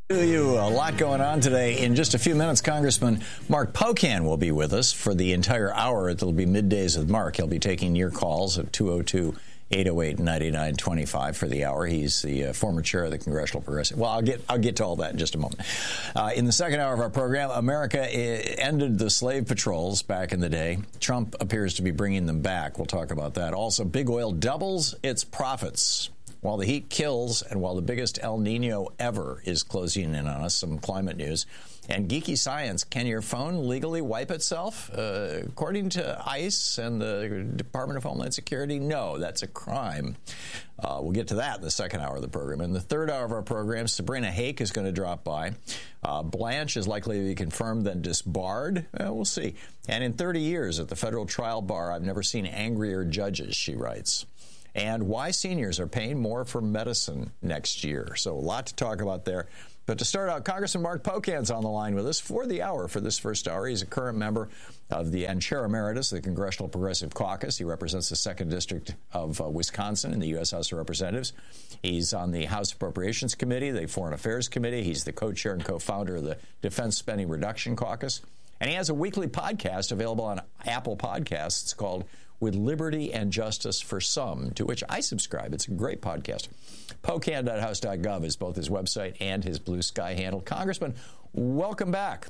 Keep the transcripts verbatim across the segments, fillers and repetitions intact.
You a lot going on today. In just a few minutes, Congressman Mark Pocan will be with us for the entire hour. It'll be middays with Mark. He'll be taking your calls at two oh two, eight oh eight, nine nine two five for the hour. He's the uh, former chair of the Congressional Progressive. Well, I'll get I'll get to all that in just a moment. Uh, in the second hour of our program, America ended the slave patrols back in the day. Trump appears to be bringing them back. We'll talk about that. Also, big oil doubles its profits while the heat kills and while the biggest El Nino ever is closing in on us. Some climate news. And geeky science, can your phone legally wipe itself? Uh, according to ICE and the Department of Homeland Security, no, that's a crime. Uh, we'll get to that in the second hour of the program. In the third hour of our program, Sabrina Hake is going to drop by. Uh, Blanche is likely to be confirmed, then disbarred. Uh, we'll see. And in thirty years at the federal trial bar, I've never seen angrier judges, she writes. And why seniors are paying more for medicine next year. So a lot to talk about there. But to start out, Congressman Mark Pocan's on the line with us for the hour, for this first hour. He's a current member of the and chair emeritus of the Congressional Progressive Caucus. He represents the second District of uh, Wisconsin in the U S House of Representatives. He's on the House Appropriations Committee, the Foreign Affairs Committee. He's the co-chair and co-founder of the Defense Spending Reduction Caucus. And he has a weekly podcast available on Apple Podcasts called With Liberty and Justice for Some, to which I subscribe. It's a great podcast. Pocan dot house dot gov is both his website and his Blue Sky handle. Congressman, welcome back.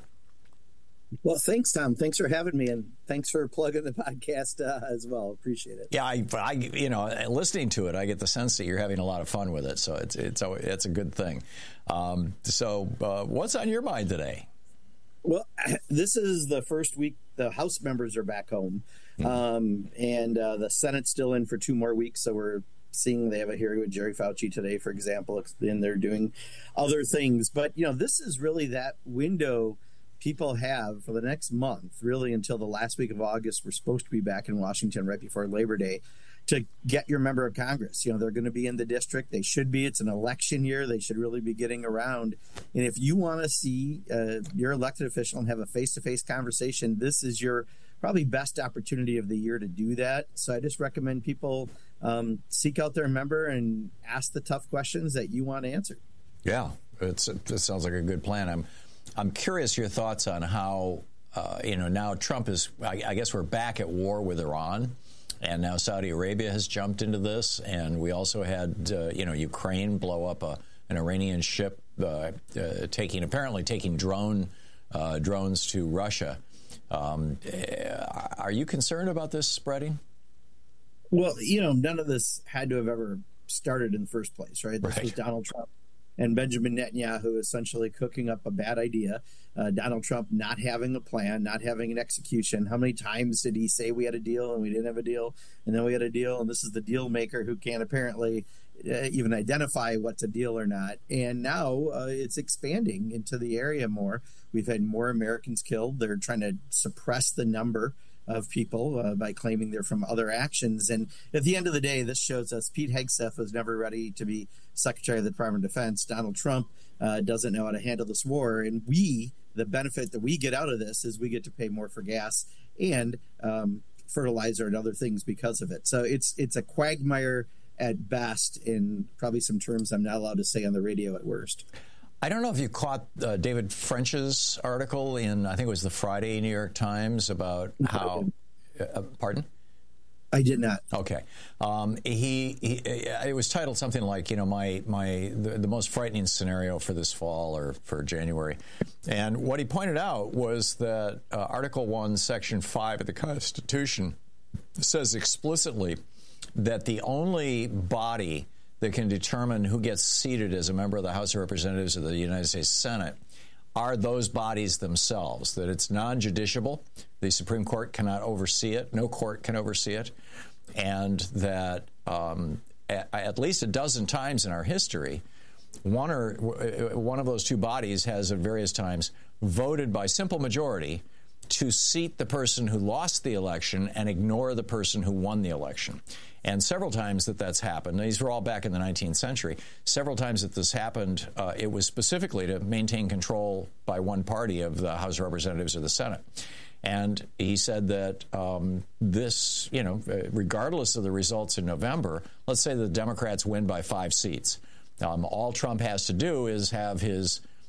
Well, thanks, Tom. Thanks for having me, and thanks for plugging the podcast uh, as well. Appreciate it. Yeah, I, I, you know, listening to it, I get the sense that you're having a lot of fun with it, so it's it's a, it's a good thing. Um, so, uh, what's on your mind today? Well, this is the first week the House members are back home, mm-hmm. um, and uh, the Senate's still in for two more weeks. So we're seeing they have a hearing with Jerry Fauci today, for example, and they're doing other things. But, you know, this is really that window people have for the next month, really until the last week of August. We're supposed to be back in Washington right before Labor Day to get your member of Congress. You know, they're going to be in the district. They should be. It's an election year. They should really be getting around. And if you want to see uh, your elected official and have a face-to-face conversation, this is your probably best opportunity of the year to do that. So I just recommend people um, seek out their member and ask the tough questions that you want answered. Yeah, it's, it sounds like a good plan. I'm, I'm curious your thoughts on how, uh, you know, now Trump is, I, I guess we're back at war with Iran. And now Saudi Arabia has jumped into this, and we also had, uh, you know, Ukraine blow up a, an Iranian ship, uh, uh, taking apparently taking drone uh, drones to Russia. Um, are you concerned about this spreading? Well, you know, none of this had to have ever started in the first place, right? This right. was Donald Trump and Benjamin Netanyahu essentially cooking up a bad idea. Uh, Donald Trump not having a plan, not having an execution. How many times did he say we had a deal and we didn't have a deal, and then we had a deal, and this is the deal maker who can't apparently uh, even identify what's a deal or not. And now uh, it's expanding into the area more. We've had more Americans killed. They're trying to suppress the number of people uh, by claiming they're from other actions. And at the end of the day, this shows us Pete Hegseth was never ready to be Secretary of the Department of Defense. Donald Trump uh, doesn't know how to handle this war. And we, the benefit that we get out of this is we get to pay more for gas and um, fertilizer and other things because of it. So it's it's a quagmire at best, in probably some terms I'm not allowed to say on the radio at worst. I don't know if you caught uh, David French's article in, I think it was the Friday New York Times, about how, uh, pardon? I did not. Okay. Um, he, he, it was titled something like, you know, my, my, the, the most frightening scenario for this fall or for January. And what he pointed out was that uh, Article one, Section five of the Constitution says explicitly that the only body that can determine who gets seated as a member of the House of Representatives of the United States Senate are those bodies themselves, that it's non-judiciable. The Supreme Court cannot oversee it. No court can oversee it. And that um, at, at least a dozen times in our history, one or one of those two bodies has at various times voted by simple majority to seat the person who lost the election and ignore the person who won the election. And several times that that's happened, these were all back in the nineteenth century, several times that this happened, uh, it was specifically to maintain control by one party of the House of Representatives or the Senate. And he said that um, this, you know, regardless of the results in November, let's say the Democrats win by five seats. Um, all Trump has to do is have his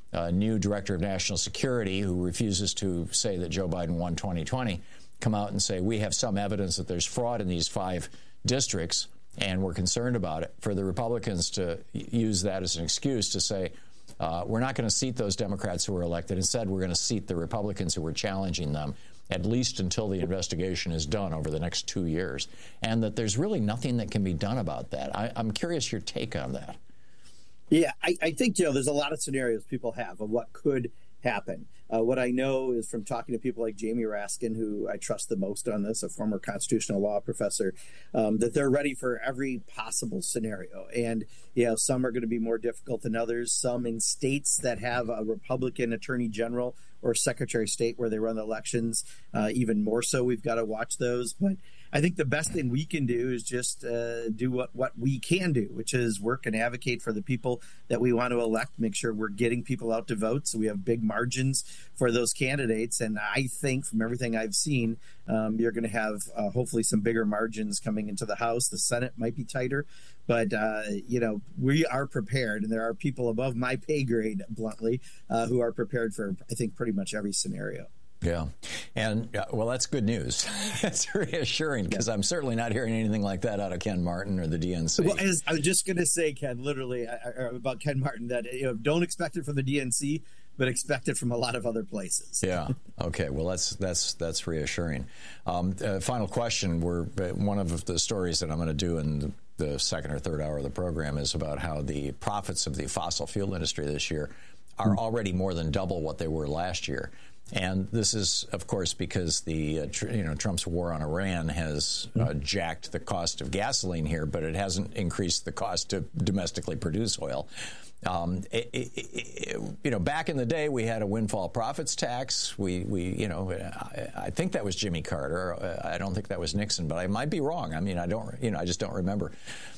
uh, new director of national security, who refuses to say that Joe Biden won twenty twenty, come out and say, we have some evidence that there's fraud in these five districts, and we're concerned about it. For the Republicans to use that as an excuse to say, uh, we're not going to seat those Democrats who were elected. Instead, we're going to seat the Republicans who were challenging them, at least until the investigation is done over the next two years. And that there's really nothing that can be done about that. I, I'm curious your take on that. Yeah, I, I think, you know, there's a lot of scenarios people have of what could happen. Uh, what I know is from talking to people like Jamie Raskin, who I trust the most on this, a former constitutional law professor, um, that they're ready for every possible scenario. And, you know, some are going to be more difficult than others. Some in states that have a Republican attorney general or secretary of state where they run the elections, uh, even more so. We've got to watch those. But I think the best thing we can do is just uh, do what, what we can do, which is work and advocate for the people that we want to elect, make sure we're getting people out to vote so we have big margins for those candidates. And I think from everything I've seen, um, you're going to have uh, hopefully some bigger margins coming into the House. The Senate might be tighter, but, uh, you know, we are prepared. And there are people above my pay grade, bluntly, uh, who are prepared for, I think, pretty much every scenario. Yeah. And, uh, well, that's good news. That's reassuring, because yeah. I'm certainly not hearing anything like that out of Ken Martin or the D N C. Well, as I was just going to say, Ken, literally uh, about Ken Martin, that, you know, don't expect it from the D N C, but expect it from a lot of other places. Yeah. Okay. Well, that's that's that's reassuring. Um, uh, final question. We're uh, one of the stories that I'm going to do in the, the second or third hour of the program is about how the profits of the fossil fuel industry this year are already more than double what they were last year. And this is, of course, because the uh, tr- you know Trump's war on Iran has uh, jacked the cost of gasoline here, but it hasn't increased the cost to domestically produce oil. Um, it, it, it, you know, back in the day, we had a windfall profits tax. We, we, you know, I, I think that was Jimmy Carter. I don't think that was Nixon, but I might be wrong. I mean, I don't, you know, I just don't remember.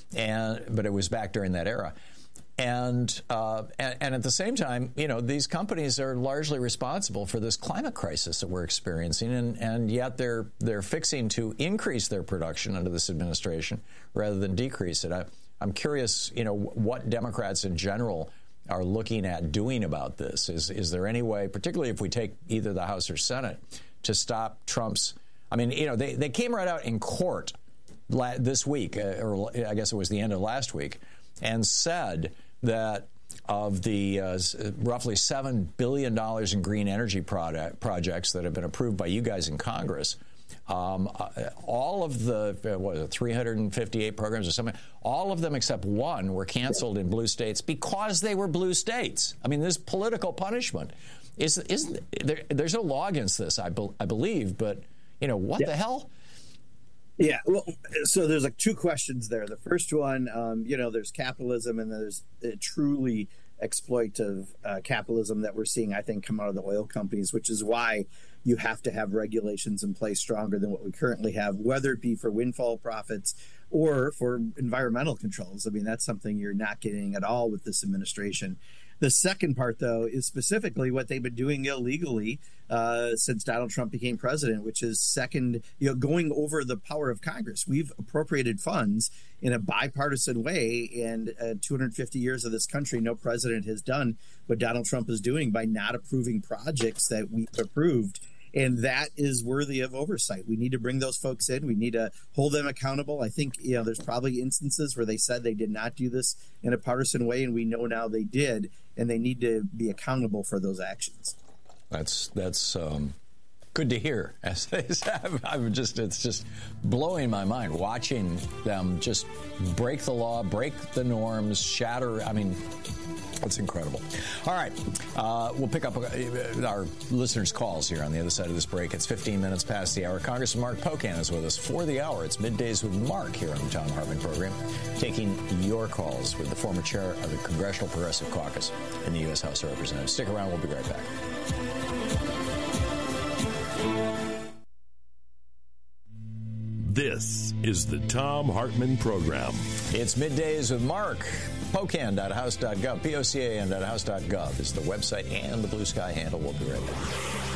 And but it was back during that era. And, uh, and and at the same time, you know, these companies are largely responsible for this climate crisis that we're experiencing, and, and yet they're they're fixing to increase their production under this administration rather than decrease it. I, I'm curious, you know, what Democrats in general are looking at doing about this. Is is there any way, particularly if we take either the House or Senate, to stop Trump's? I mean, you know, they, they came right out in court la- this week, uh, or I guess it was the end of last week, and said that of the uh, roughly seven billion dollars in green energy product projects that have been approved by you guys in Congress, um, uh, all of the, uh, what is it, three hundred fifty-eight programs or something, all of them except one were canceled in blue states because they were blue states. I mean, this political punishment. Is, isn't there, there's no law against this, I, be, I believe, but, you know, what yeah. the hell? Yeah, well, so there's like two questions there. The first one, um, you know, there's capitalism and there's uh, truly exploitative uh, capitalism that we're seeing, I think, come out of the oil companies, which is why you have to have regulations in place stronger than what we currently have, whether it be for windfall profits or for environmental controls. I mean, that's something you're not getting at all with this administration. The second part, though, is specifically what they've been doing illegally uh, since Donald Trump became president, which is second, you know, going over the power of Congress. We've appropriated funds in a bipartisan way, and uh, two hundred fifty years of this country, no president has done what Donald Trump is doing by not approving projects that we've approved. And that is worthy of oversight. We need to bring those folks in. We need to hold them accountable. I think, you know, there's probably instances where they said they did not do this in a partisan way, and we know now they did, and they need to be accountable for those actions. That's that's um, good to hear. As they said, I'm just it's just blowing my mind watching them just break the law, break the norms, shatter. I mean, it's incredible. All right. Uh, we'll pick up our listeners' calls here on the other side of this break. It's fifteen minutes past the hour. Congressman Mark Pocan is with us for the hour. It's Middays with Mark here on the Thom Hartmann program, taking your calls with the former chair of the Congressional Progressive Caucus in the U S House of Representatives. Stick around. We'll be right back. This is the Thom Hartmann program. It's Middays with Mark. Pocan dot house dot gov, P O C A N dot house dot gov is the website and the Blue Sky handle. We'll be right back.